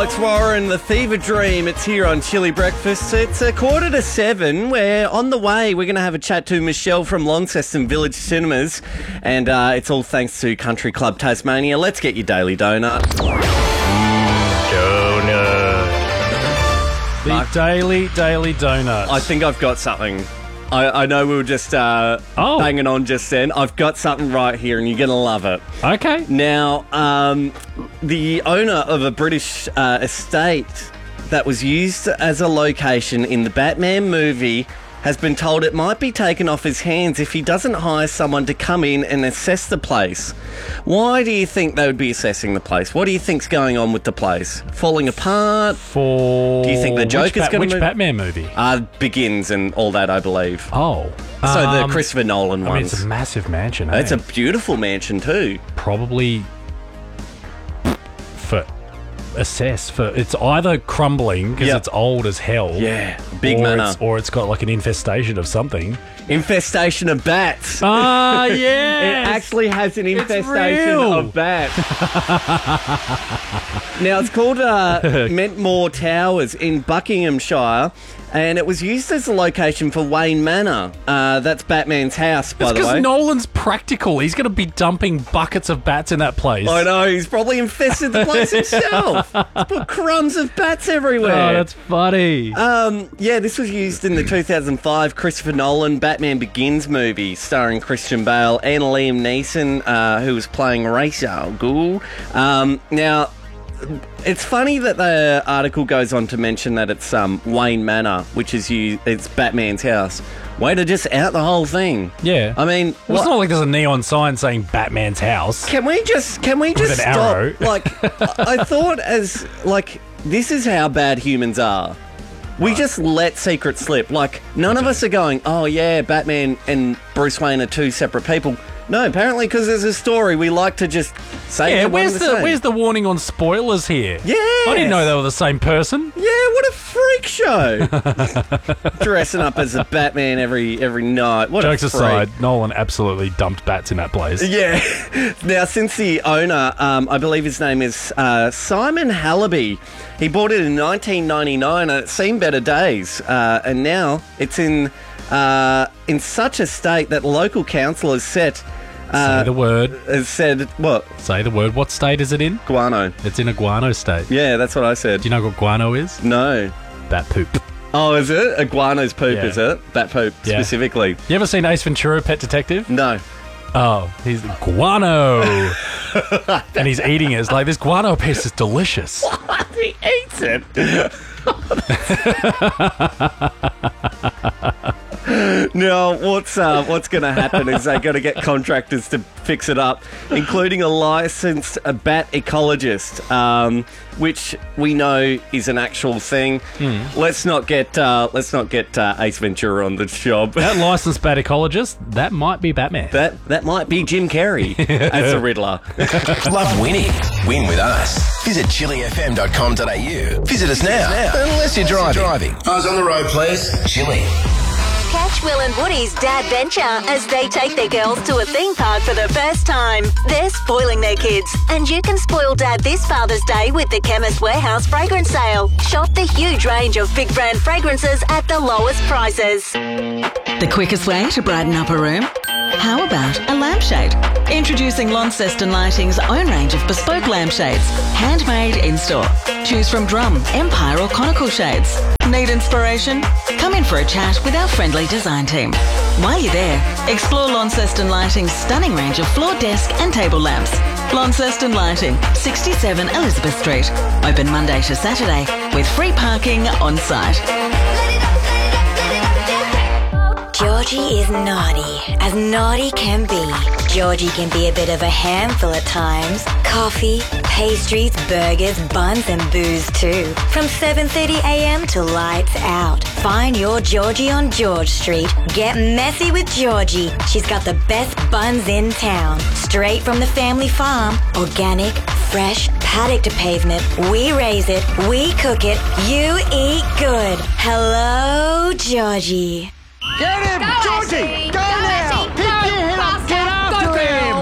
Alex Warren, The Fever Dream. It's here on Chili Breakfast. It's 7:15. We're on the way. We're going to have a chat to Michelle from Launceston Village Cinemas. And it's all thanks to Country Club Tasmania. Let's get your daily donut. The daily donut. I think I've got something. I know we were just banging on just then. I've got something right here and you're going to love it. Okay. Now, the owner of a British estate that was used as a location in the Batman movie has been told it might be taken off his hands if he doesn't hire someone to come in and assess the place. Why do you think they would be assessing the place? What do you think's going on with the place? Falling apart? Do you think the Joker's going to Which Batman movie? Begins and all that, I believe. Oh. So the Christopher Nolan ones. I mean, it's a massive mansion, eh? It's a beautiful mansion too. Probably it's either crumbling because it's old as hell. Yeah, big manor. Or it's got like an infestation of something. Infestation of bats. Ah, yeah. It actually has an infestation of bats. Now, it's called Mentmore Towers in Buckinghamshire, and it was used as a location for Wayne Manor. That's Batman's house, by the way. It's because Nolan's practical. He's going to be dumping buckets of bats in that place. I know. He's probably infested the place himself. He's put crumbs of bats everywhere. Oh, that's funny. This was used in the 2005 Christopher Nolan Batman Begins movie starring Christian Bale and Liam Neeson, who was playing Ra's al Ghul. Now, it's funny that the article goes on to mention that it's Wayne Manor, which is it's Batman's house. Way to just out the whole thing. Yeah. I mean, well, it's not like there's a neon sign saying Batman's house. Can we just with stop? An arrow. I thought this is how bad humans are. We just let secrets slip. None of us are going, oh yeah, Batman and Bruce Wayne are two separate people. No, apparently because there's a story, we like to just say where's the warning on spoilers here? Yeah. I didn't know they were the same person. Yeah, what a freak show. Dressing up as a Batman every night. What Jokes a freak. aside, Nolan absolutely dumped bats in that place. Yeah. Now, since the owner, I believe his name is Simon Hallaby, he bought it in 1999 and it's seen better days. And now it's in such a state that local council has set... Say the word. Has said what? Say the word. What state is it in? Guano. It's in a guano state. Yeah, that's what I said. Do you know what guano is? No. Bat poop. Oh, is it? A guano's poop, is it? Bat poop, specifically. You ever seen Ace Ventura, Pet Detective? No. Oh, he's guano. And he's eating it. It's like, this guano piece is delicious. What? He eats it? Now, what's going to happen is they're going to get contractors to fix it up, including a licensed bat ecologist, which we know is an actual thing. Let's not get Ace Ventura on the job. That licensed bat ecologist, that might be Batman. That might be Jim Carrey as the Riddler. Love winning? Win with us. Visit chilifm.com.au. Visit us now. Unless you're driving. Eyes on the road, please. Chili. Catch Will and Woody's Dad Venture as they take their girls to a theme park for the first time. They're spoiling their kids, and you can spoil Dad this Father's Day with the Chemist Warehouse fragrance sale. Shop the huge range of big brand fragrances at the lowest prices. The quickest way to brighten up a room? How about a lampshade? Introducing Launceston Lighting's own range of bespoke lampshades, handmade in-store. Choose from drum, empire or conical shades. Need inspiration? Come in for a chat with our friendly design team. While you're there, explore Launceston Lighting's stunning range of floor, desk and table lamps. Launceston Lighting, 67 Elizabeth Street. Open Monday to Saturday with free parking on site. Georgie is naughty can be. Georgie can be a bit of a handful at times. Coffee, pastries, burgers, buns and booze too. From 7:30am to lights out. Find your Georgie on George Street. Get messy with Georgie. She's got the best buns in town. Straight from the family farm. Organic, fresh, paddock to pavement. We raise it, we cook it, you eat good. Hello, Georgie. Get him! Georgie! Go now! Pick your head up! Get after him!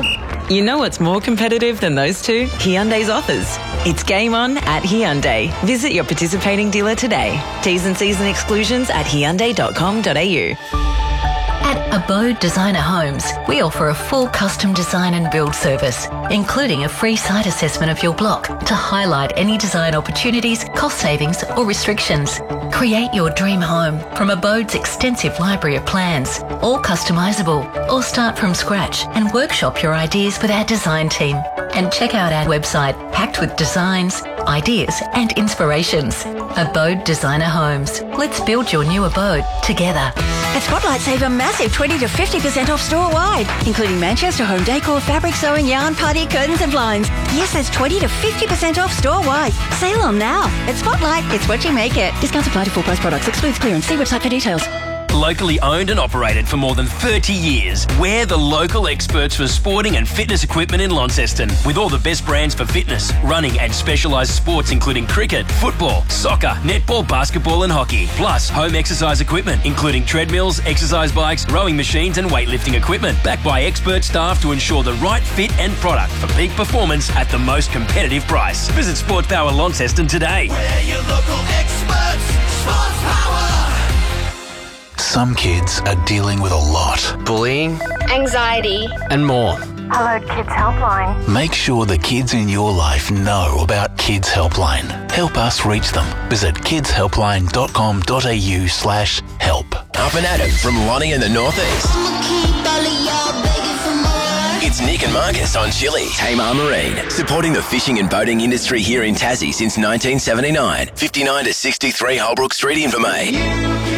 You know what's more competitive than those two? Hyundai's offers. It's game on at Hyundai. Visit your participating dealer today. T's and C's and exclusions at hyundai.com.au. At Abode Designer Homes, we offer a full custom design and build service, including a free site assessment of your block to highlight any design opportunities, cost savings or restrictions. Create your dream home from Abode's extensive library of plans, all customisable, or start from scratch and workshop your ideas with our design team. And check out our website, packed with designs, ideas and inspirations. Abode Designer Homes. Let's build your new abode together. At Spotlight, save a massive 20 to 50% off store-wide, including Manchester home decor, fabric sewing, yarn, party, curtains and blinds. Yes, that's 20 to 50% off store-wide. Sale on now. At Spotlight, it's what you make it. Discounts apply to full price products. Excludes clearance. See website for details. Locally owned and operated for more than 30 years, we're the local experts for sporting and fitness equipment in Launceston. With all the best brands for fitness, running and specialised sports including cricket, football, soccer, netball, basketball and hockey. Plus home exercise equipment including treadmills, exercise bikes, rowing machines and weightlifting equipment. Backed by expert staff to ensure the right fit and product for peak performance at the most competitive price. Visit Sports Power Launceston today. We're your local experts, Sports Power. Some kids are dealing with a lot. Bullying anxiety, and more. Hello Kids Helpline. Make sure the kids in your life know about Kids Helpline. Help us reach them. Visit kidshelpline.com.au/help. Up and at 'em from Lonnie in the Northeast. It's Nick and Marcus on Chili. Tamar Marine, supporting the fishing and boating industry here in Tassie since 1979. 59 to 63 Holbrook Street, Invermay.